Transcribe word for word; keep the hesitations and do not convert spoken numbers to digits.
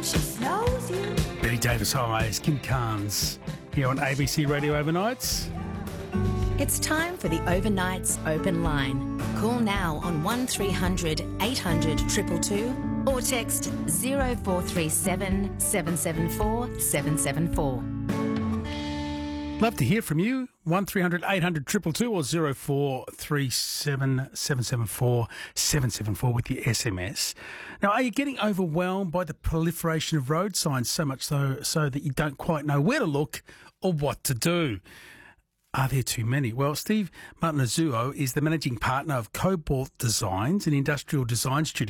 She snows you. Betty Davis Highs, Kim Carnes, here on A B C Radio Overnights. It's time for the Overnights Open Line. Call now on one three hundred eight hundred two two two or text zero four three seven seven seven four seven seven four. Love to hear from you. one three hundred eight hundred two two two or zero four three seven seven seven four seven seven four with your S M S. Now, are you getting overwhelmed by the proliferation of road signs so much so, so that you don't quite know where to look or what to do? Are there too many? Well, Steve Martinazuo is the managing partner of Cobalt Designs, an industrial design studio